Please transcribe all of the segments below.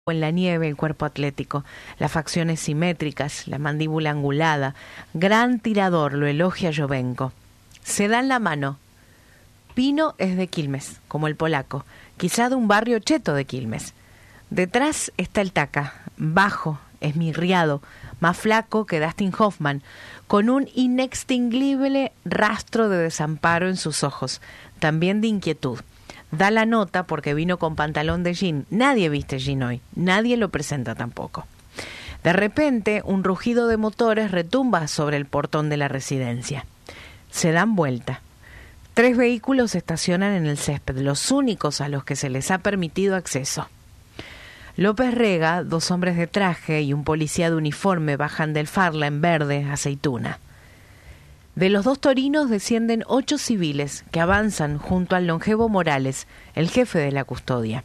en la nieve, el cuerpo atlético, las facciones simétricas, la mandíbula angulada. Gran tirador, lo elogia Jovenko. Se dan la mano. Pino es de Quilmes, como el polaco, quizá de un barrio cheto de Quilmes. Detrás está el Taca, bajo, esmirriado, más flaco que Dustin Hoffman, con un inextinguible rastro de desamparo en sus ojos, también de inquietud. Da la nota porque vino con pantalón de jean. Nadie viste jean hoy, nadie lo presenta tampoco. De repente, un rugido de motores retumba sobre el portón de la residencia. Se dan vuelta. 3 vehículos estacionan en el césped, los únicos a los que se les ha permitido acceso. López Rega, 2 hombres de traje y un policía de uniforme bajan del Farla en verde, aceituna. De los 2 torinos descienden 8 civiles que avanzan junto al longevo Morales, el jefe de la custodia.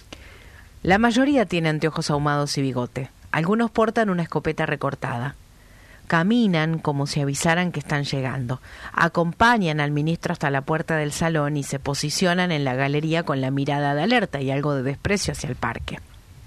La mayoría tiene anteojos ahumados y bigote. Algunos portan una escopeta recortada. Caminan como si avisaran que están llegando. Acompañan al ministro hasta la puerta del salón y se posicionan en la galería con la mirada de alerta y algo de desprecio hacia el parque.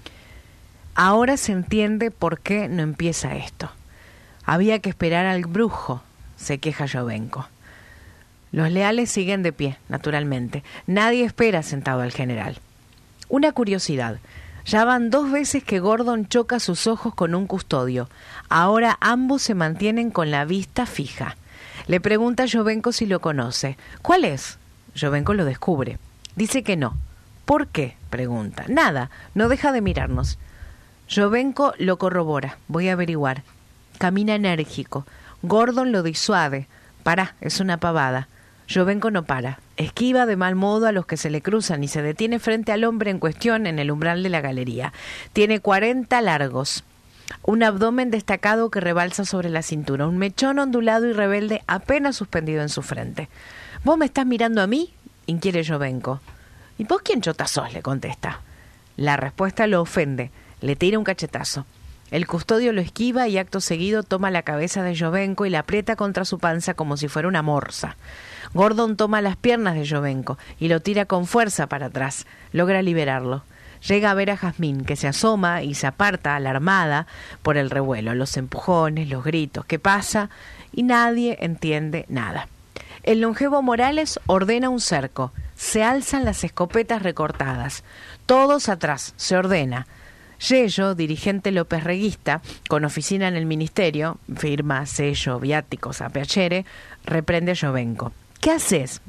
Ahora se entiende por qué no empieza esto. Había que esperar al brujo, se queja Jovenko. Los leales siguen de pie, naturalmente. Nadie espera sentado al general. Una curiosidad. Ya van 2 veces que Gordon choca sus ojos con un custodio. Ahora ambos se mantienen con la vista fija. Le pregunta a Jovenko si lo conoce. ¿Cuál es? Jovenko lo descubre. Dice que no. ¿Por qué? Pregunta. Nada, no deja de mirarnos. Jovenko lo corrobora. Voy a averiguar. Camina enérgico. Gordon lo disuade. Pará, es una pavada. Jovenko no para. Esquiva de mal modo a los que se le cruzan y se detiene frente al hombre en cuestión en el umbral de la galería. Tiene 40 largos. Un abdomen destacado que rebalsa sobre la cintura. Un mechón ondulado y rebelde apenas suspendido en su frente. ¿Vos me estás mirando a mí? Inquiere Jovenko. ¿Y vos quién chota sos? Le contesta. La respuesta lo ofende. Le tira un cachetazo. El custodio lo esquiva y acto seguido toma la cabeza de Jovenko y la aprieta contra su panza como si fuera una morsa. Gordon toma las piernas de Jovenko y lo tira con fuerza para atrás. Logra liberarlo. Llega a ver a Jazmín, que se asoma y se aparta, alarmada por el revuelo, los empujones, los gritos. ¿Qué pasa? Y nadie entiende nada. El longevo Morales ordena un cerco. Se alzan las escopetas recortadas. Todos atrás. Se ordena. Yello, dirigente lópezreguista, con oficina en el ministerio, firma, sello, viáticos, apiachere, reprende a Jovenko. ¿Qué haces?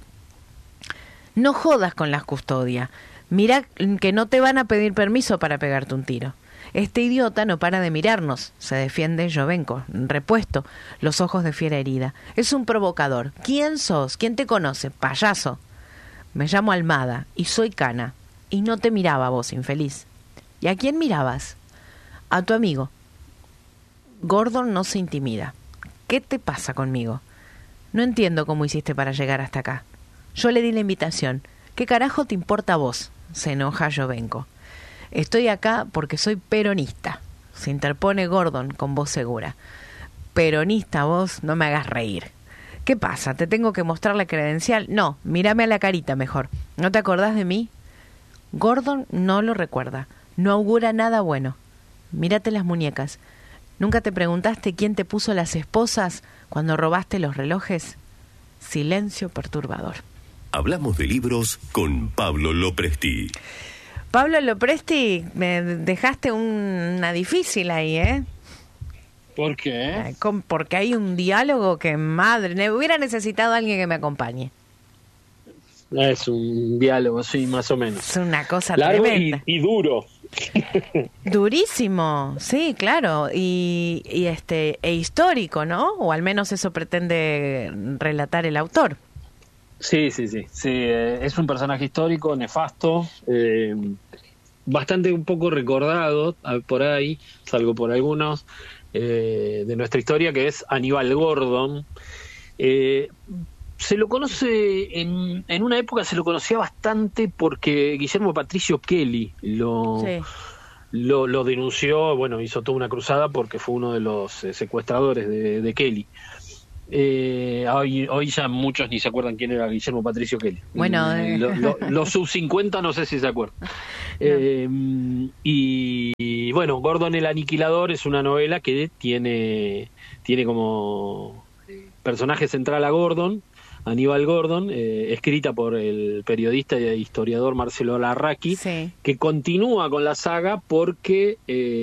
No jodas con las custodias. Mira que no te van a pedir permiso para pegarte un tiro. Este idiota no para de mirarnos, se defiende Jovenko, repuesto, los ojos de fiera herida. Es un provocador. ¿Quién sos? ¿Quién te conoce? Payaso. Me llamo Almada y soy cana. Y no te miraba vos, infeliz. ¿Y a quién mirabas? A tu amigo. Gordon no se intimida. ¿Qué te pasa conmigo? No entiendo cómo hiciste para llegar hasta acá. Yo le di la invitación. ¿Qué carajo te importa a vos? Se enoja Jovenko. Estoy acá porque soy peronista. Se interpone Gordon con voz segura. Peronista vos, no me hagas reír. ¿Qué pasa? ¿Te tengo que mostrar la credencial? No, mírame a la carita mejor. ¿No te acordás de mí? Gordon no lo recuerda. No augura nada bueno. Mírate las muñecas. ¿Nunca te preguntaste quién te puso las esposas cuando robaste los relojes? Silencio perturbador. Hablamos de libros con Pablo Lopresti. Pablo Lopresti, me dejaste una difícil ahí, ¿eh? ¿Por qué? Porque hay un diálogo que, madre, hubiera necesitado a alguien que me acompañe. Es un diálogo, sí, más o menos. Es una cosa largo tremenda. Y duro. Durísimo, sí, claro, y histórico, ¿no? O al menos eso pretende relatar el autor. Sí, es un personaje histórico, nefasto, bastante un poco recordado por ahí, salvo por algunos, de nuestra historia, que es Aníbal Gordon. Se lo conoce, en una época se lo conocía bastante porque Guillermo Patricio Kelly lo denunció, bueno, hizo toda una cruzada porque fue uno de los secuestradores de Kelly. Hoy ya muchos ni se acuerdan quién era Guillermo Patricio Kelly. Bueno, los sub 50 no sé si se acuerdan. Y bueno, Gordon el Aniquilador es una novela que tiene como personaje central a Gordon, Aníbal Gordon, escrita por el periodista e historiador Marcelo Larraqui, que continúa con la saga porque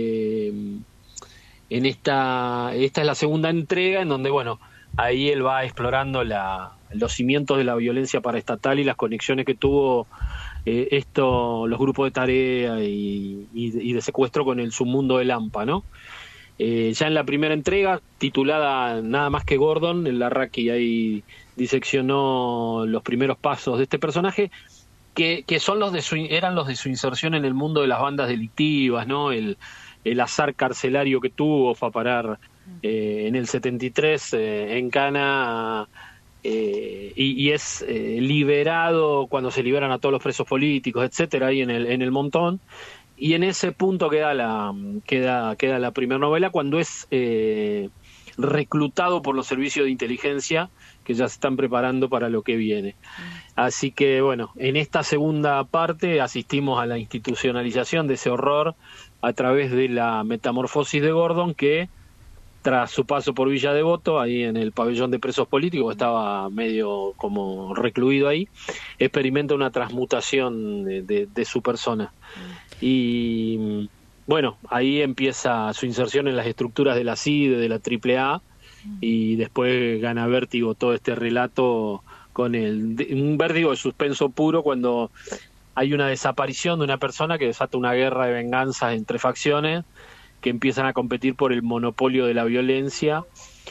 esta es la segunda entrega en donde, bueno, ahí él va explorando los cimientos de la violencia paraestatal y las conexiones que tuvo los grupos de tarea y de secuestro con el submundo del AMPA, ¿no? Ya en la primera entrega, titulada Nada más que Gordon, el Larraqui ahí diseccionó los primeros pasos de este personaje, que son eran los de su inserción en el mundo de las bandas delictivas, ¿no? El azar carcelario que tuvo, fue a parar en el 73 en Cana, y es liberado cuando se liberan a todos los presos políticos, etcétera, ahí en el Montón. Y en ese punto queda la primera novela, cuando es reclutado por los servicios de inteligencia que ya se están preparando para lo que viene. Así que, bueno, en esta segunda parte asistimos a la institucionalización de ese horror a través de la metamorfosis de Gordon, que tras su paso por Villa Devoto, ahí en el pabellón de presos políticos, estaba medio como recluido ahí, experimenta una transmutación de su persona. Y bueno, ahí empieza su inserción en las estructuras de la CIDE, de la AAA, y después gana vértigo todo este relato con un vértigo de suspenso puro cuando hay una desaparición de una persona que desata una guerra de venganzas entre facciones que empiezan a competir por el monopolio de la violencia,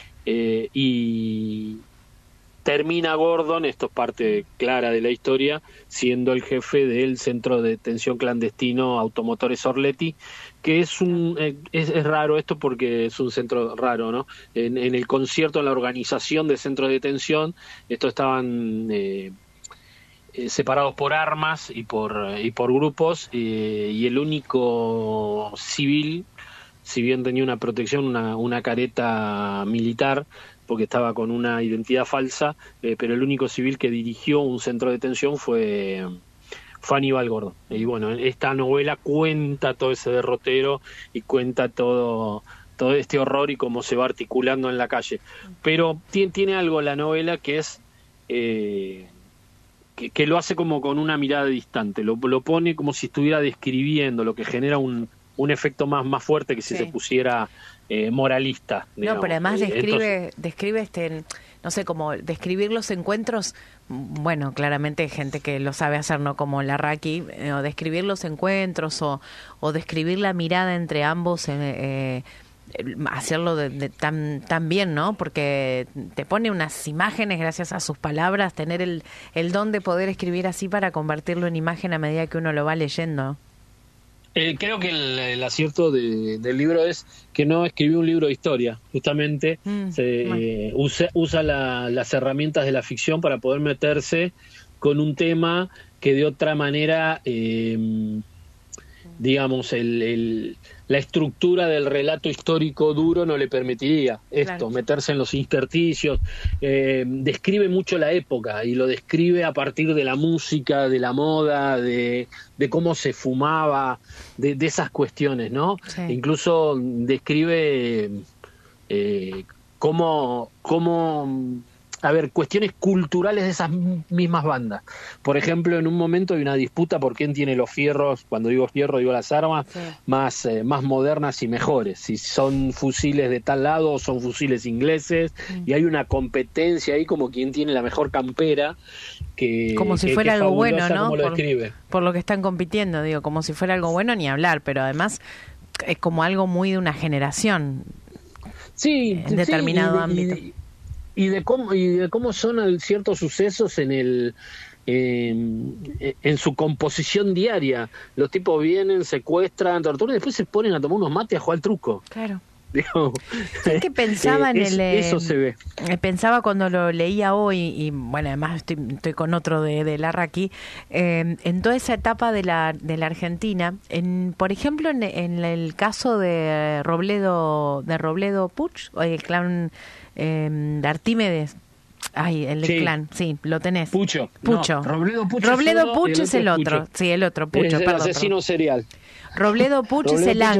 y termina Gordon, esto es parte clara de la historia, siendo el jefe del centro de detención clandestino Automotores Orletti, que es raro esto porque es un centro raro, ¿no? En el concierto, en la organización de centros de detención, estos estaban separados por armas y por grupos, y el único civil, si bien tenía una protección, una careta militar, porque estaba con una identidad falsa, pero el único civil que dirigió un centro de detención fue Aníbal Gordon. Y bueno, esta novela cuenta todo ese derrotero y cuenta todo este horror y cómo se va articulando en la calle. Pero tiene algo la novela que es que lo hace como con una mirada distante, lo pone como si estuviera describiendo, lo que genera un efecto más fuerte que si se pusiera moralista, digamos. No, pero además describe no sé, como describir los encuentros, bueno, claramente hay gente que lo sabe hacer, no como Larraqui, o describir los encuentros o describir la mirada entre ambos, hacerlo tan bien, ¿no? Porque te pone unas imágenes gracias a sus palabras, tener el don de poder escribir así para convertirlo en imagen a medida que uno lo va leyendo. Creo que el acierto del libro es que no escribió un libro de historia, justamente usa las herramientas de la ficción para poder meterse con un tema que de otra manera, digamos, la estructura del relato histórico duro no le permitiría meterse en los intersticios. Describe mucho la época y lo describe a partir de la música, de la moda, de cómo se fumaba, de esas cuestiones, ¿no? Sí. Incluso describe cómo cuestiones culturales de esas mismas bandas. Por ejemplo, en un momento hay una disputa por quién tiene los fierros, cuando digo fierro digo las armas, más modernas y mejores, si son fusiles de tal lado o son fusiles ingleses, y hay una competencia ahí como quién tiene la mejor campera, como si fuera algo bueno, ¿no? Por lo que están compitiendo, digo, como si fuera algo bueno, ni hablar, pero además es como algo muy de una generación, en determinado ámbito. Y de cómo son ciertos sucesos en su composición diaria. Los tipos vienen, secuestran, torturan y después se ponen a tomar unos mates a jugar al truco. Claro. Digo, es que pensaba eso se ve. Pensaba cuando lo leía hoy, y bueno, además estoy con otro de Larraqui, en toda esa etapa de la Argentina, por ejemplo en el caso de Robledo Puch, el clan de Artímedes, Ay, el del clan, sí, lo tenés. Pucho. Pucho. No, Robledo Pucho, Robledo Pucho es el otro. Pucho. Sí, el otro, Pucho, Es el perdón. asesino serial. Robledo Pucho es Robledo el Pucho